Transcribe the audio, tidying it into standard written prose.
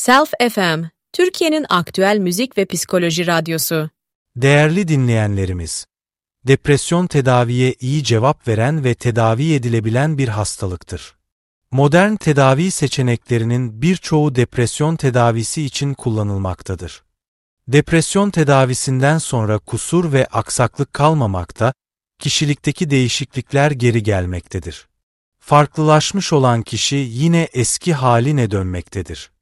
Self FM, Türkiye'nin aktüel müzik ve psikoloji radyosu. Değerli dinleyenlerimiz, depresyon tedaviye iyi cevap veren ve tedavi edilebilen bir hastalıktır. Modern tedavi seçeneklerinin birçoğu depresyon tedavisi için kullanılmaktadır. Depresyon tedavisinden sonra kusur ve aksaklık kalmamakta, kişilikteki değişiklikler geri gelmektedir. Farklılaşmış olan kişi yine eski haline dönmektedir.